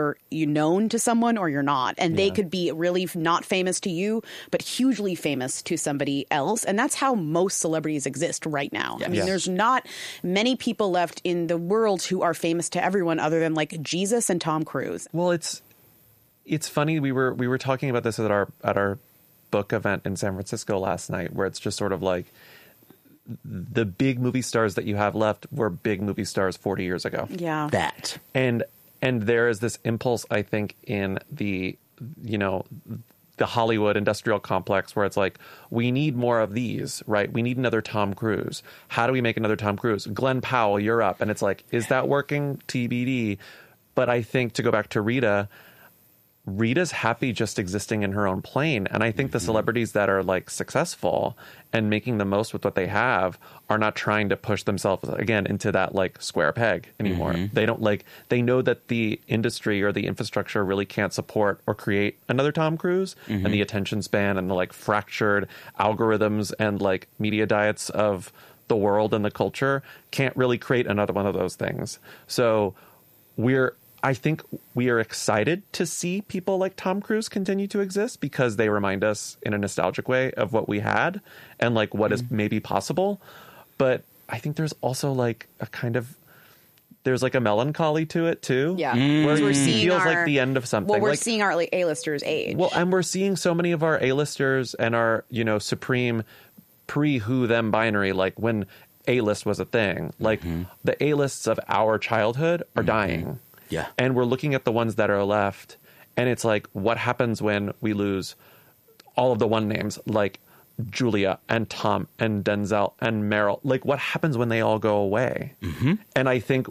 you known to someone or you're not. And they could be really not famous to you, but hugely famous to somebody else. And that's how most celebrities exist right now. I mean, there's not many people left in the world who are famous to everyone other than like Jesus and Tom Cruise. Well, it's funny. We were talking about this at our book event in San Francisco last night, where it's just sort of like the big movie stars that you have left were big movie stars 40 years ago. Yeah. That. And there is this impulse, I think, in the Hollywood industrial complex where it's like, we need more of these, right? We need another Tom Cruise. How do we make another Tom Cruise? Glenn Powell, you're up. And it's like, is that working? TBD. But I think, to go back to Rita's happy just existing in her own plane. And I think the celebrities that are like successful and making the most with what they have are not trying to push themselves again into that like square peg anymore. They don't they know that the industry or the infrastructure really can't support or create another Tom Cruise, and the attention span and the like fractured algorithms and like media diets of the world and the culture can't really create another one of those things. So I think we are excited to see people like Tom Cruise continue to exist because they remind us in a nostalgic way of what we had and like what is maybe possible. But I think there's also like there's like a melancholy to it too. Yeah. Where We're it seeing feels like the end of something. Well, we're like, seeing our A-listers age. Well, and we're seeing so many of our A-listers and our, supreme pre-who them binary, like when A-list was a thing, like the A-lists of our childhood are dying. Yeah. And we're looking at the ones that are left, and it's like, what happens when we lose all of the one names, like Julia and Tom and Denzel and Meryl? Like, what happens when they all go away? And I think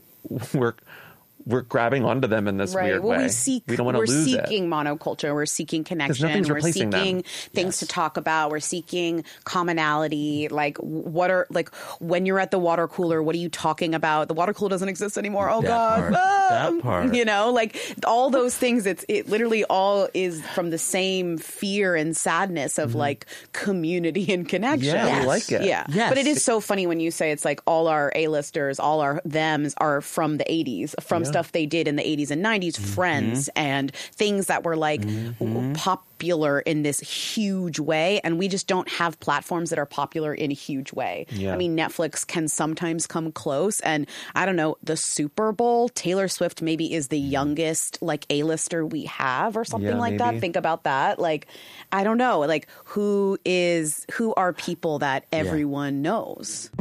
we're grabbing onto them in this weird way. We don't want to lose it. We're seeking monoculture. We're seeking connection. We're seeking things to talk about. We're seeking commonality. Like, when you're at the water cooler, what are you talking about? The water cooler doesn't exist anymore. Oh, God. That part. Like all those things, it literally all is from the same fear and sadness of like community and connection. Yeah, we like it. Yeah. Yes. But it is so funny when you say it's like all our A-listers, all our thems are from the 80s, from stuff they did in the 80s and 90s, Friends and things that were like popular in this huge way. And we just don't have platforms that are popular in a huge way. Yeah. I mean, Netflix can sometimes come close. And I don't know, the Super Bowl, Taylor Swift maybe is the youngest like A-lister we have or something like that. Think about that. Like, I don't know, like who are people that everyone knows?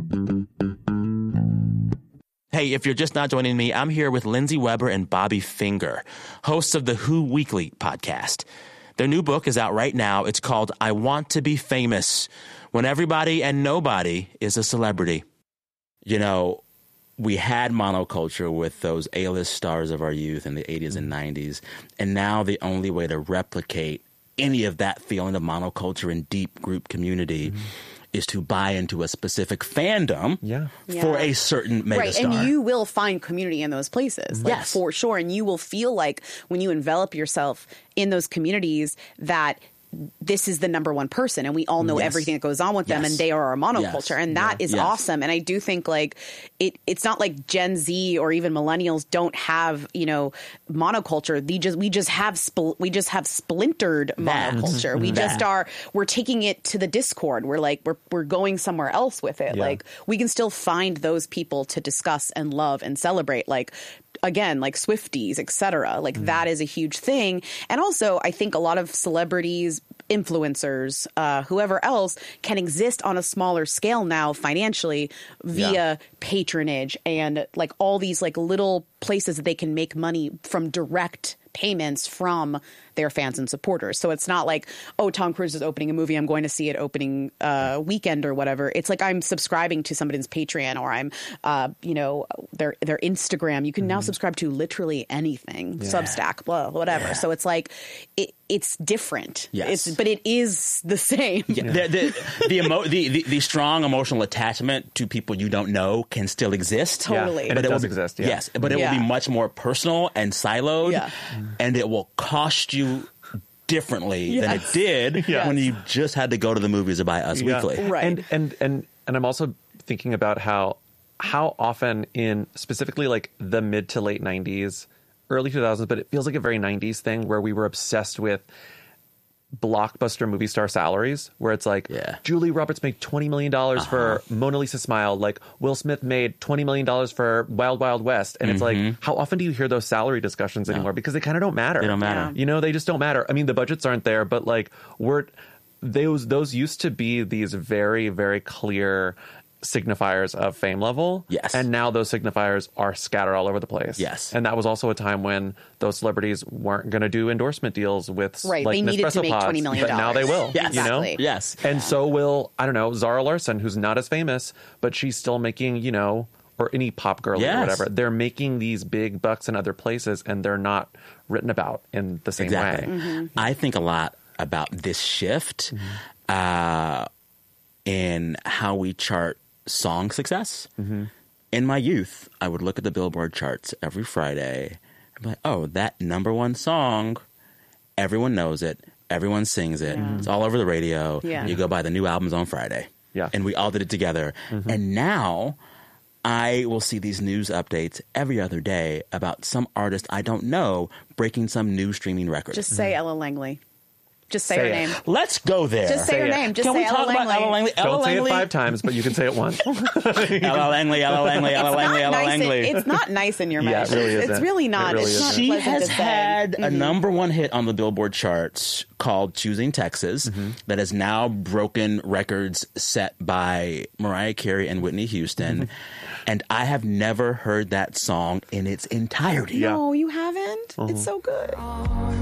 Hey, if you're just not joining me, I'm here with Lindsay Weber and Bobby Finger, hosts of the Who Weekly podcast. Their new book is out right now. It's called I Want to Be Famous, When Everybody and Nobody is a Celebrity. We had monoculture with those A-list stars of our youth in the 80s and 90s. And now the only way to replicate any of that feeling of monoculture and deep group community is to buy into a specific fandom for a certain megastar. Right, and you will find community in those places, for sure. And you will feel like when you envelop yourself in those communities that this is the number one person and we all know everything that goes on with them and they are our monoculture. And that is awesome. And I do think like it's not like Gen Z or even millennials don't have, monoculture. We just have splintered monoculture. We're taking it to the Discord. We're going somewhere else with it. Yeah. Like we can still find those people to discuss and love and celebrate. Like, again, like Swifties, etc. Like that is a huge thing. And also I think a lot of celebrities, influencers, whoever else can exist on a smaller scale now financially via patronage and like all these like little places that they can make money from direct payments from their fans and supporters. So it's not like, oh, Tom Cruise is opening a movie, I'm going to see it opening weekend or whatever. It's like I'm subscribing to somebody's Patreon or I'm, their Instagram. You can now subscribe to literally anything, Substack, blah, whatever. Yeah. So it's like it's different. Yes. But it is the same. Yeah. The strong emotional attachment to people you don't know can still exist. Totally. Yeah. And it does exist. Yeah. Yes, but it will be much more personal and siloed. Yeah. And it will cost you differently than it did when you just had to go to the movies or buy Us Weekly. Right. And I'm also thinking about how often in specifically like the mid to late 90s, early 2000s, but it feels like a very 90s thing where we were obsessed with blockbuster movie star salaries, where it's like Julia Roberts made $20 million for Mona Lisa Smile, like Will Smith made $20 million for Wild Wild West. And it's like, how often do you hear those salary discussions anymore? Because they kind of don't matter. They don't matter. You know, they just don't matter. I mean, the budgets aren't there, but like those used to be these very, very clear signifiers of fame level. Yes. And now those signifiers are scattered all over the place. Yes. And that was also a time when those celebrities weren't going to do endorsement deals with right. like they needed to make $20 million. But now they will. Yes. You know? Exactly. Yes. And so will, I don't know, Zara Larsson, who's not as famous, but she's still making, you know, or any pop girl or whatever. They're making these big bucks in other places and they're not written about in the same way. I think a lot about this shift in how we chart song success. In my youth, I would look at the Billboard charts every Friday and be like, oh, that number one song, everyone knows it, everyone sings it, it's all over the radio. You go buy the new albums on Friday. And we all did it together. And now I will see these news updates every other day about some artist I don't know breaking some new streaming record. Just say Ella Langley. Just say her name. Let's go there. Just say her name. Just Can say we talk about Ella Langley? Don't say it 5 times, but you can say it once. Ella Langley, Ella Langley, Ella Langley, Ella Langley. It's not nice in your mouth. Yeah, it really isn't. It's really not. It really It's not She pleasant has to say. had a number one hit on the Billboard charts called Choosing Texas that has now broken records set by Mariah Carey and Whitney Houston. And I have never heard that song in its entirety. No, you haven't? It's so good.